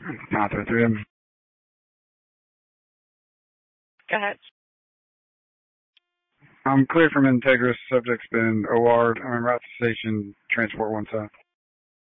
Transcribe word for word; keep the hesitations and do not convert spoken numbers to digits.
nine three three. Go ahead. I'm clear from Integris. Subject's been O R'd. I'm en route to station. Transport one side.